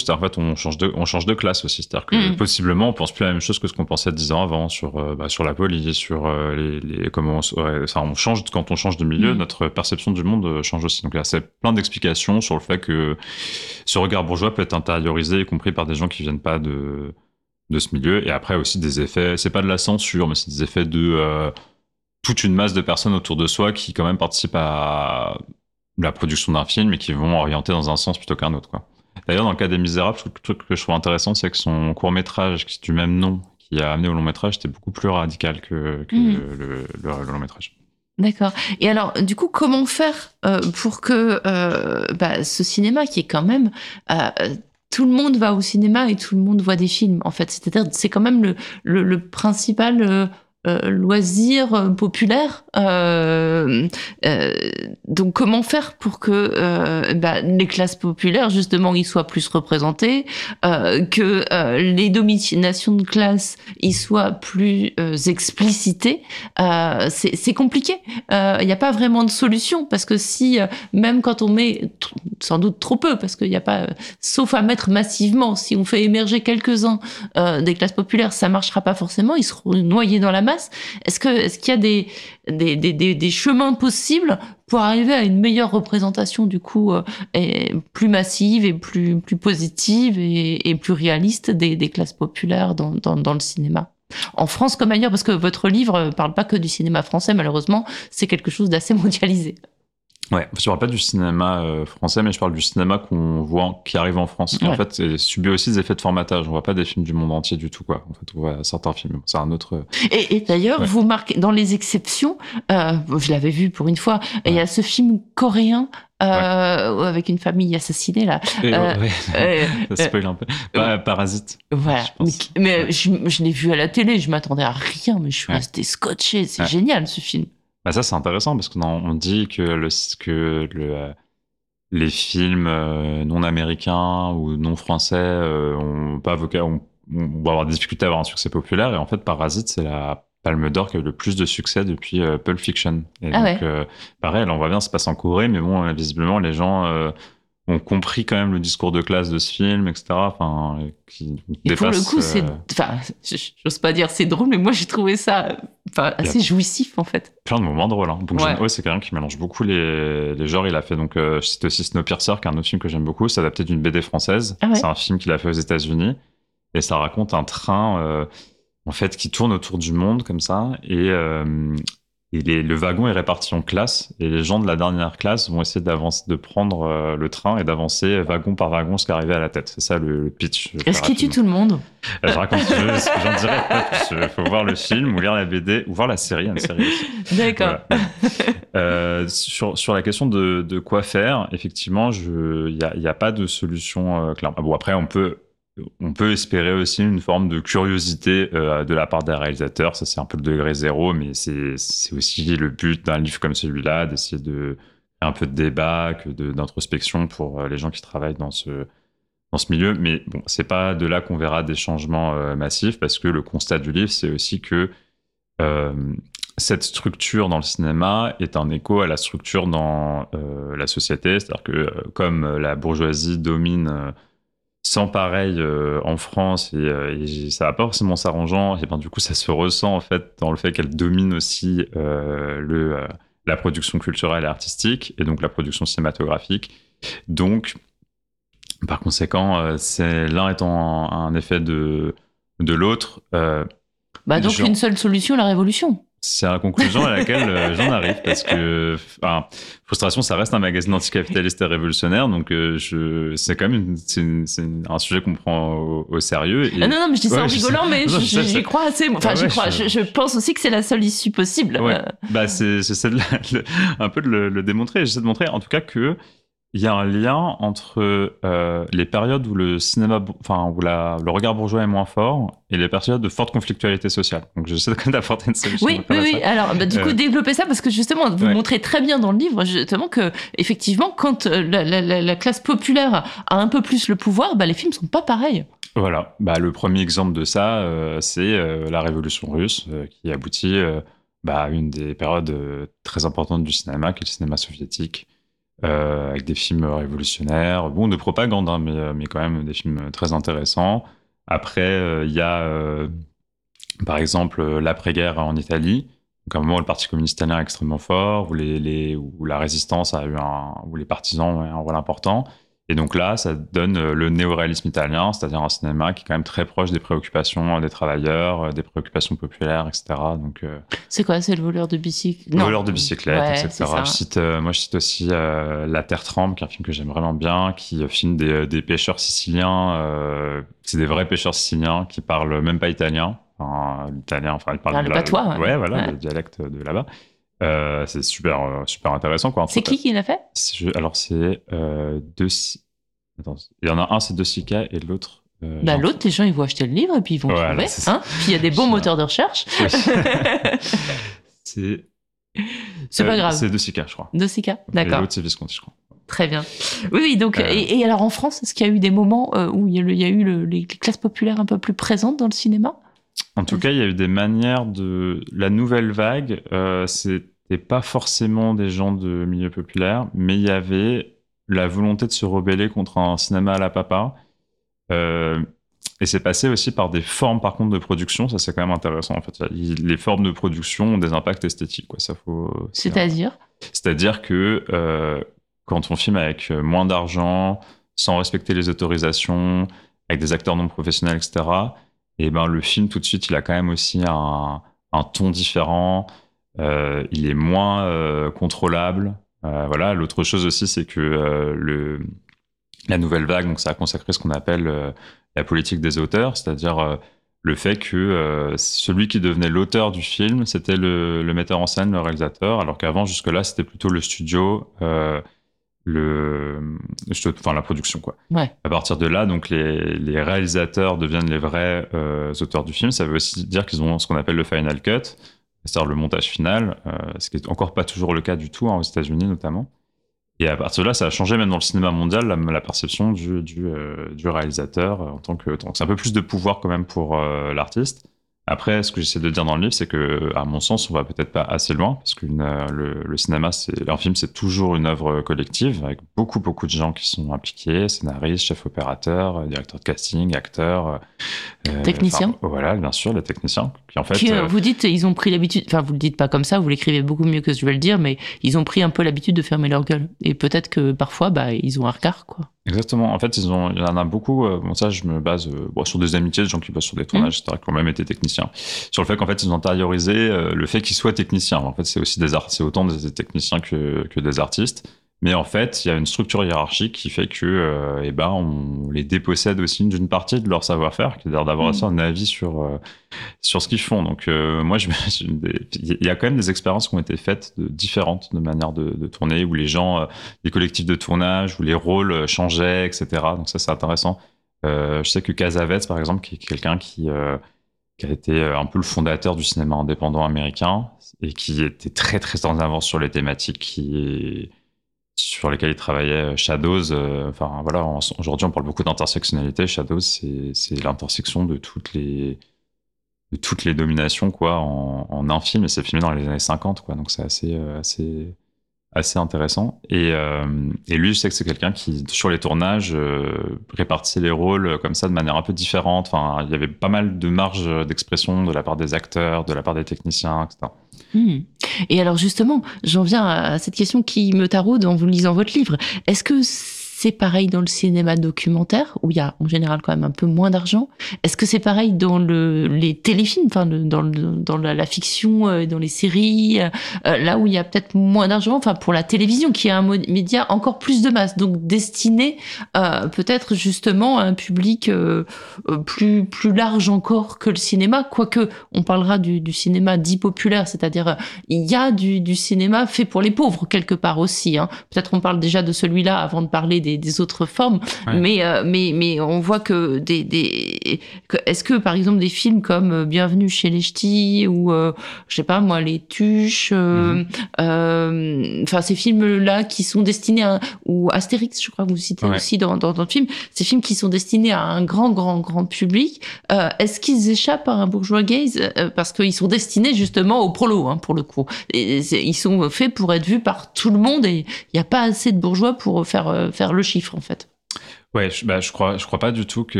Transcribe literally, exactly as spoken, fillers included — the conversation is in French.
En fait, on change de, on change de classe aussi. C'est-à-dire que Mmh. possiblement, on pense plus la même chose que ce qu'on pensait dix ans avant sur, euh, bah, sur la police, sur euh, les, les, comment on, ouais, ça, on change, quand on change de milieu, Mmh. notre perception du monde euh, change aussi. Donc, il y a c'est plein d'explications sur le fait que ce regard bourgeois peut être intériorisé, y compris par des gens qui viennent pas de, de ce milieu. Et après aussi des effets, c'est pas de la censure, mais c'est des effets de euh, toute une masse de personnes autour de soi qui quand même participent à la production d'un film et qui vont orienter dans un sens plutôt qu'un autre, quoi. D'ailleurs, dans le cas des Misérables, le truc que je trouve intéressant, c'est que son court-métrage, qui est du même nom, qui a amené au long-métrage, était beaucoup plus radical que, que Mmh. le, le, le long-métrage. D'accord. Et alors, du coup, comment faire euh, pour que euh, bah, ce cinéma qui est quand même... Euh, tout le monde va au cinéma et tout le monde voit des films, en fait. C'est-à-dire, c'est quand même le, le, le principal... Euh, Euh, loisir euh, populaire. Euh, euh, donc, comment faire pour que euh, bah, les classes populaires, justement, y soient plus représentées, euh, que euh, les dominations de classe y soient plus euh, explicitées. Euh, c'est, c'est compliqué. Il euh, n'y a pas vraiment de solution, parce que si, euh, même quand on met, t- sans doute trop peu, parce qu'il n'y a pas, euh, sauf à mettre massivement, si on fait émerger quelques-uns euh, des classes populaires, ça marchera pas forcément, ils seront noyés dans la masse. Est-ce que, est-ce qu'il y a des, des, des, des, des chemins possibles pour arriver à une meilleure représentation, du coup, euh, et plus massive et plus, plus positive et, et plus réaliste des, des classes populaires dans, dans, dans le cinéma? En France comme ailleurs, parce que votre livre parle pas que du cinéma français, malheureusement, c'est quelque chose d'assez mondialisé. Ouais, je parle pas du cinéma euh, français, mais je parle du cinéma qu'on voit, qui arrive en France. Et Ouais. en fait, c'est subit aussi des effets de formatage. On voit pas des films du monde entier du tout, quoi. En fait, on voit certains films. C'est un autre. Et, et d'ailleurs, Ouais. vous marquez dans les exceptions. Euh, je l'avais vu pour une fois. Il y a ce film coréen euh, ouais. avec une famille assassinée là. Et, euh, ouais, euh, ça spoil un peu. Euh, Parasite. Voilà. Je pense. Mais, mais ouais. je, je l'ai vu à la télé. Je m'attendais à rien, mais je suis ouais. restée scotchée. C'est ouais. génial ce film. Bah ça c'est intéressant parce qu'on on dit que le que le euh, les films euh, non américains ou non français euh, ont pas vocation, on, on va avoir des difficultés à avoir un succès populaire et en fait Parasite c'est la Palme d'Or qui a eu le plus de succès depuis euh, Pulp Fiction. Et ah donc ouais. euh, pareil, là, on voit bien, ça se passe en Corée, mais bon visiblement les gens euh, ont compris quand même le discours de classe de ce film, et cetera. Enfin, qui et dépasse, pour le coup, c'est, euh... enfin, j'ose pas dire c'est drôle, mais moi j'ai trouvé ça, enfin, assez a... jouissif en fait. Plein de moments drôles. Hein. Donc, ouais. ouais, c'est quelqu'un qui mélange beaucoup les, les genres. Il a fait donc, euh, je cite aussi Snowpiercer, qui est un autre film que j'aime beaucoup. C'est adapté d'une B D française. Ah ouais. C'est un film qu'il a fait aux États-Unis et ça raconte un train, euh, en fait, qui tourne autour du monde comme ça et euh, Et les, le wagon est réparti en classes et les gens de la dernière classe vont essayer d'avancer, de prendre euh, le train et d'avancer wagon par wagon jusqu'à arriver à la tête. C'est ça le, le pitch. Est-ce qu'il tue tout le monde? euh, Je raconte, je, j'en dirais pas plus. Il faut voir le film ou lire la B D ou voir la série, une série aussi. D'accord. Voilà. euh, sur, sur la question de, de quoi faire, effectivement, il n'y a, y a pas de solution euh, claire. Bon, après, on peut On peut espérer aussi une forme de curiosité euh, de la part des réalisateurs. Ça, c'est un peu le degré zéro, mais c'est, c'est aussi le but d'un livre comme celui-là, d'essayer de faire un peu de débat, que de, d'introspection pour les gens qui travaillent dans ce, dans ce milieu. Mais bon, c'est pas de là qu'on verra des changements euh, massifs, parce que le constat du livre, c'est aussi que euh, cette structure dans le cinéma est un écho à la structure dans euh, la société. C'est-à-dire que euh, comme la bourgeoisie domine... Euh, sans pareil euh, en France et, euh, et ça va pas forcément s'arrangeant et ben du coup ça se ressent en fait dans le fait qu'elle domine aussi euh, le euh, la production culturelle et artistique et donc la production cinématographique. Donc par conséquent euh, c'est l'un étant un, un effet de de l'autre. Euh, bah donc genre... une seule solution, la révolution. C'est la conclusion à laquelle euh, j'en arrive parce que enfin, Frustration, ça reste un magazine anticapitaliste et révolutionnaire, donc euh, je, c'est quand même une, c'est une, c'est une, un sujet qu'on prend au, au sérieux. Et... Ah non, non, mais je dis ça ouais, en rigolant, mais non, je, j'y crois assez. Enfin, ah ouais, j'y crois. Je... Je, je pense aussi que c'est la seule issue possible. Ouais. Bah, c'est, c'est de la, le, un peu de le, le démontrer. J'essaie de montrer, en tout cas, que il y a un lien entre euh, les périodes où le cinéma, enfin où la, le regard bourgeois est moins fort et les périodes de forte conflictualité sociale. Donc j'essaie quand même d'apporter une solution. Oui, oui, oui. Alors bah, du coup, euh... développer ça parce que justement, vous ouais. montrez très bien dans le livre justement que effectivement, quand la, la, la classe populaire a un peu plus le pouvoir, bah, les films sont pas pareils. Voilà. Bah, le premier exemple de ça, euh, c'est euh, la Révolution russe euh, qui aboutit euh, bah, à une des périodes euh, très importantes du cinéma, qui est le cinéma soviétique. euh, avec des films révolutionnaires, bon, de propagande, hein, mais, mais quand même des films très intéressants. Après, il euh, y a, euh, par exemple, l'après-guerre en Italie. Donc, à un moment, le Parti communiste italien est extrêmement fort, où, les, les, où la résistance a eu un, où les partisans ont eu un rôle important. Et donc là, ça donne le néoréalisme italien, c'est-à-dire un cinéma qui est quand même très proche des préoccupations des travailleurs, des préoccupations populaires, et cetera. Donc, euh, c'est quoi? C'est le voleur de bicyclette? Le voleur de bicyclette, ouais, et cetera. Je cite, euh, moi, je cite aussi euh, La Terre tremble, qui est un film que j'aime vraiment bien, qui filme des, des pêcheurs siciliens. Euh, c'est des vrais pêcheurs siciliens qui parlent même pas italien. Enfin, l'italien, enfin, ils parlent ah, le patois. Ouais, ouais voilà, ouais. Le dialecte de là-bas. Euh, c'est super, euh, super intéressant, quoi. C'est qui qui l'a fait? Je, alors, c'est euh, De... Attends, il y en a un, c'est De Sica, et l'autre... Euh, bah, l'autre, les gens, ils vont acheter le livre, et puis ils vont voilà, trouver. Hein, puis il y a des bons moteurs de recherche. Oui. c'est... C'est euh, pas grave. C'est De Sica, je crois. De Sica, d'accord. Et l'autre, c'est Visconti, je crois. Très bien. Oui, oui, donc, euh... et, et alors en France, est-ce qu'il y a eu des moments euh, où il y a, le, il y a eu le, les classes populaires un peu plus présentes dans le cinéma? En tout cas, il y a eu des manières de... La nouvelle vague, euh, c'était pas forcément des gens de milieu populaire, mais il y avait la volonté de se rebeller contre un cinéma à la papa. Euh, et c'est passé aussi par des formes, par contre, de production. Ça, c'est quand même intéressant, en fait. Les formes de production ont des impacts esthétiques, quoi. Ça faut... C'est-à-dire? C'est-à-dire que euh, quand on filme avec moins d'argent, sans respecter les autorisations, avec des acteurs non professionnels, et cetera, et ben le film tout de suite il a quand même aussi un, un ton différent, euh, il est moins euh, contrôlable. Euh, voilà. L'autre chose aussi, c'est que euh, le, la nouvelle vague, donc ça a consacré ce qu'on appelle euh, la politique des auteurs, c'est-à-dire euh, le fait que euh, celui qui devenait l'auteur du film, c'était le, le metteur en scène, le réalisateur, alors qu'avant jusque-là c'était plutôt le studio. Euh, le enfin la production quoi. Ouais. À partir de là, donc les, les réalisateurs deviennent les vrais euh, auteurs du film. Ça veut aussi dire qu'ils ont ce qu'on appelle le final cut, c'est-à-dire le montage final, euh, ce qui est encore pas toujours le cas du tout, hein, aux États-Unis notamment. Et à partir de là, ça a changé même dans le cinéma mondial la, la perception du, du, euh, du réalisateur en tant que donc c'est un peu plus de pouvoir quand même pour euh, l'artiste. Après, ce que j'essaie de dire dans le livre, c'est que, à mon sens, on va peut-être pas assez loin, parce que euh, le, le cinéma, c'est, un film, c'est toujours une œuvre collective, avec beaucoup, beaucoup de gens qui sont impliqués, scénaristes, chefs opérateurs, directeurs de casting, acteurs, euh, techniciens. Voilà, bien sûr, les techniciens. Puis en fait, qui, euh, vous dites, ils ont pris l'habitude. Enfin, vous le dites pas comme ça, vous l'écrivez beaucoup mieux que je vais le dire, mais ils ont pris un peu l'habitude de fermer leur gueule. Et peut-être que parfois, bah, ils ont un regard, quoi. Exactement. En fait, ils ont, il y en a beaucoup. Euh, bon, ça, je me base euh, bon, sur des amitiés, des gens qui bossent sur des tournages, mmh. et cetera, qui ont même été techniciens. Sur le fait qu'en fait, ils ont intériorisé euh, le fait qu'ils soient techniciens. En fait, c'est aussi des art- c'est autant des techniciens que, que des artistes. Mais en fait, il y a une structure hiérarchique qui fait que, euh, eh ben, on les dépossède aussi d'une partie de leur savoir-faire, qui est d'avoir aussi mmh. un avis sur euh, sur ce qu'ils font. Donc, euh, moi, je, il y a quand même des expériences qui ont été faites de différentes de manières de, de tourner, où les gens, euh, les collectifs de tournage, où les rôles changeaient, et cetera. Donc ça, c'est intéressant. Euh, je sais que Cassavetes, par exemple, qui est quelqu'un qui euh, qui a été un peu le fondateur du cinéma indépendant américain et qui était très très en avance sur les thématiques qui sur lesquels il travaillait. Shadows, euh, enfin voilà, en, aujourd'hui on parle beaucoup d'intersectionnalité. Shadows, c'est, c'est l'intersection de toutes les de toutes les dominations quoi en, en un film, et c'est filmé dans les années cinquante quoi, donc c'est assez euh, assez assez intéressant. Et, euh, et lui, je sais que c'est quelqu'un qui, sur les tournages, euh, répartissait les rôles comme ça de manière un peu différente. Enfin, il y avait pas mal de marge d'expression de la part des acteurs, de la part des techniciens, et cetera. Mmh. Et alors justement, j'en viens à cette question qui me taraude en vous lisant votre livre. Est-ce que c'est pareil dans le cinéma documentaire, où il y a en général quand même un peu moins d'argent? Est-ce que c'est pareil dans le, les téléfilms, enfin le, dans, le, dans la, la fiction, euh, dans les séries, euh, là où il y a peut-être moins d'argent, enfin pour la télévision, qui est un média encore plus de masse, donc destiné euh, peut-être justement à un public euh, plus, plus large encore que le cinéma, quoique on parlera du, du cinéma dit populaire, c'est-à-dire il y a du, du cinéma fait pour les pauvres quelque part aussi. Hein. Peut-être on parle déjà de celui-là avant de parler des des, des autres formes. Ouais. Mais, euh, mais, mais on voit que des, des que, est-ce que par exemple des films comme Bienvenue chez les Ch'tis ou euh, je sais pas moi Les Tuches, euh, Mhm. euh, enfin ces films-là qui sont destinés à, ou Astérix, je crois que vous citez Ouais. aussi dans, dans, dans le film, ces films qui sont destinés à un grand, grand, grand public, euh, est-ce qu'ils échappent à un bourgeois gaze euh, parce qu'ils sont destinés justement au prolo, hein, pour le coup. Et ils sont faits pour être vus par tout le monde et il n'y a pas assez de bourgeois pour faire, euh, faire le chiffre en fait. Ouais, je, bah, je crois, je crois pas du tout que